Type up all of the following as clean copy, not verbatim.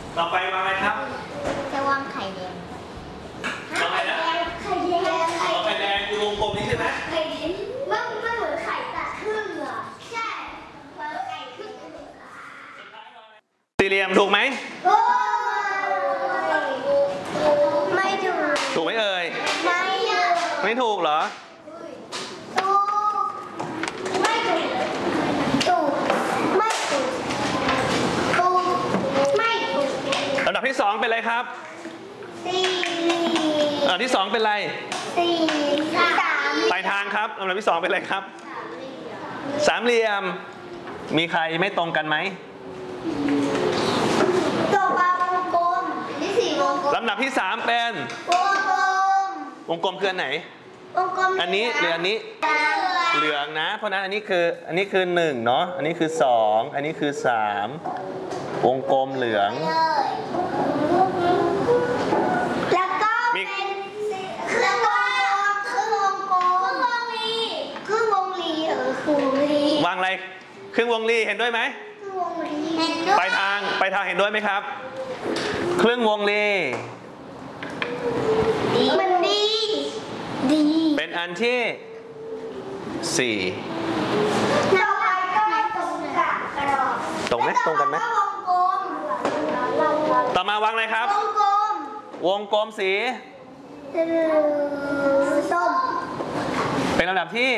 ต่อไปวางอะไรครับจะวางไข่แดงวางอะไรนะไข่แดงไข่แดงคือวงกลมนี้ใช่ไหมไข่แดงมันเหมือนไข่ตัดครึ่งอ่ะใช่วางไข่ครึ่งสี่เหลี่ยมถูกไหมโอ้ไม่ถูกถูกไหมเอ่ยไม่ถูกเหรอถูกไม่ถูกถูกไม่ถูกถูกไม่ถูกลำดับที่2เป็นอะไรครับสี่ลำดับที่2เป็นอะไรสี่สามปลายทางครับลำดับที่2เป็นอะไรครับสามเหลี่ยมมีใครไม่ตรงกันไหมตัววงกลมที่สี่วงกลมลำดับที่3เป็นวงกลมคืออันไหนวงกลมอันนี้หรืออันนี้เหลืองนะเพราะนั้นอันนี้คือ1เนาะอันนี้คือ2อันนี้คือ3วงกลมเหลืองแล้วก็เป็นแล้วก็ครึ่งวงกลมครึ่งวงรีครึ่งวงรีวางอะไรครึ่งวงรีเห็นด้วยไหมครึ่งวงรีเห็นด้วยปลายทางเห็นด้วยไหมครับครึ่งวงรีมันดีเป็นอันที่4 ต่อไปก็ตรงกับกระดอกตรงไหมตรงกันไหมวงกลมต่อมาวางอะไรครับวงกลมสีส้มเป็นลำดับที่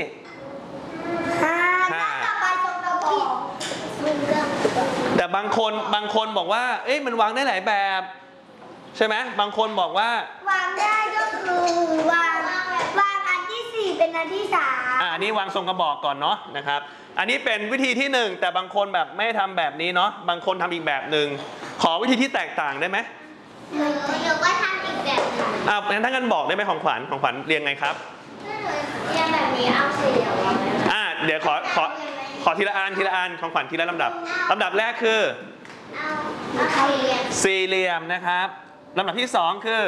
5ต่อไปตรงกระบอกแต่บางคนบอกว่าเอ๊ะมันวางได้หลายแบบใช่ไหมบางคนบอกว่าวางได้ก็คือวางอันที่4เป็นอันที่3 อันนี้วางทรงกระบอกก่อนเนาะนะครับอันนี้เป็นวิธีที่1แต่บางคนแบบไม่ทำแบบนี้เนาะบางคนทำอีกแบบหนึ่งขอวิธีที่แตกต่างได้ไหมหนูก็ทำอีกแบบนึงงั้นถ้างั้นบอกได้ไหมของขวัญเรียงไงครับเรียงแบบนี้เอาสี่เหลี่ยมเดี๋ยวขอทีละอันของขวัญทีละลำดับแรกคือสี่เหลี่ยมนะครับลำดับที่2คือ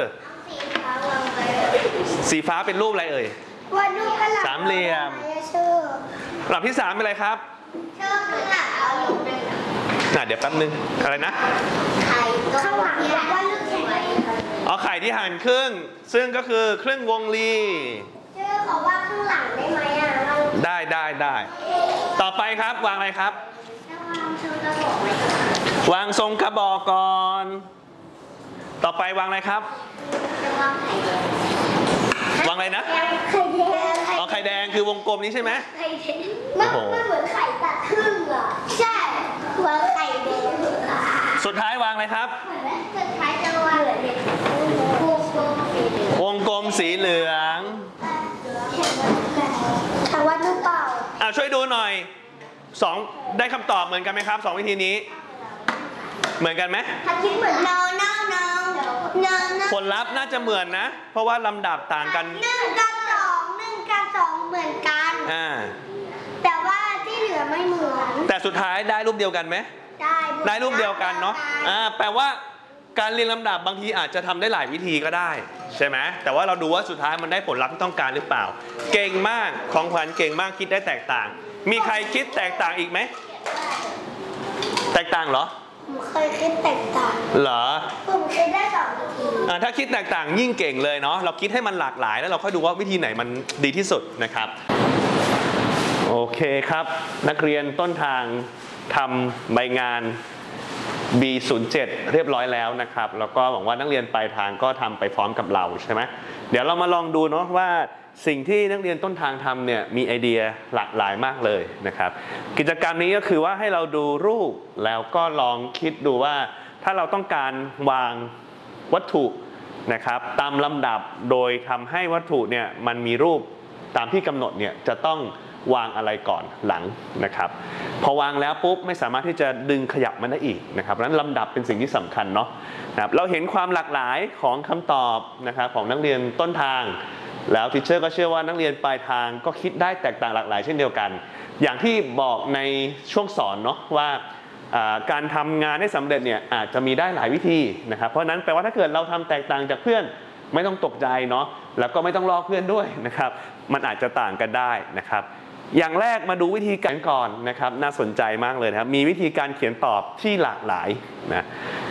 สีฟ้าเป็นรูปอะไรเอ่ยสามเหลี่ยมลำดับที่3เป็นอะไรครับเดี๋ยวแป๊บนึงอะไรนะไข่ข้างหลังว่าลูกแข็งไข่ที่หั่นครึ่งซึ่งก็คือครึ่งวงรีขอว่าข้างหลังได้ไหมได้ต่อไปครับวางอะไรครับวางทรงกระบอกก่อนต่อไปวางอะไรครับวางอะไรนะไข่แดงคือวงกลมนี้ใช่ไหมมันเหมือนไข่ตัดครึ่งอ่ะใช่วางไข่แดงสุดท้ายวางอะไรครับสุดท้ายจะวางวงกลมสีเหลืองถามว่าหรือเปล่าช่วยดูหน่อย2ได้คำตอบเหมือนกันไหมครับ2วิธีนี้เหมือนกันไหมถ้าคิดเหมือนno ผลลัพธ์น่าจะเหมือนนะเพราะว่าลำดับต่างกัน 1 กับ 2เหมือนกันแต่ว่าที่เหลือไม่เหมือนแต่สุดท้ายได้รูปเดียวกันไหมได้รูปเดียวกันเนาะแปลว่าการเรียงลำดับบางทีอาจจะทำได้หลายวิธีก็ได้ใช่ไหมแต่ว่าเราดูว่าสุดท้ายมันได้ผลลัพธ์ที่ต้องการหรือเปล่าเก่งมากของขวัญเก่งมากคิดได้แตกต่างมีใครคิดแตกต่างอีกไหมแตกต่างเหรอเคยคิดแตกต่างเหรอผมคิดได้2วิธีถ้าคิดแตกต่างยิ่งเก่งเลยเนาะเราคิดให้มันหลากหลายแล้วเราค่อยดูว่าวิธีไหนมันดีที่สุดนะครับโอเคครับนักเรียนต้นทางทำใบงาน B07 เรียบร้อยแล้วนะครับแล้วก็หวังว่านักเรียนปลายทางก็ทำไปพร้อมกับเราใช่ไหมเดี๋ยวเรามาลองดูเนาะว่าสิ่งที่นักเรียนต้นทางทำเนี่ยมีไอเดียหลากหลายมากเลยนะครับกิจกรรมนี้ก็คือว่าให้เราดูรูปแล้วก็ลองคิดดูว่าถ้าเราต้องการวางวัตถุนะครับตามลำดับโดยทำให้วัตถุเนี่ยมันมีรูปตามที่กำหนดเนี่ยจะต้องวางอะไรก่อนหลังนะครับพอวางแล้วปุ๊บไม่สามารถที่จะดึงขยับมันได้อีกนะครับเพราะฉะนั้นลำดับเป็นสิ่งที่สำคัญเนาะนะครับเราเห็นความหลากหลายของคำตอบนะครับของนักเรียนต้นทางแล้วทิเชอร์ก็เชื่อว่านักเรียนปลายทางก็คิดได้แตกต่างหลากหลายเช่นเดียวกันอย่างที่บอกในช่วงสอนเนาะว่าการทำงานให้สำเร็จเนี่ยอาจจะมีได้หลายวิธีนะครับเพราะนั้นแปลว่าถ้าเกิดเราทำแตกต่างจากเพื่อนไม่ต้องตกใจเนาะแล้วก็ไม่ต้องลอกเพื่อนด้วยนะครับมันอาจจะต่างกันได้นะครับอย่างแรกมาดูวิธีการก่อนนะครับน่าสนใจมากเลยนะครับมีวิธีการเขียนตอบที่หลากหลายนะ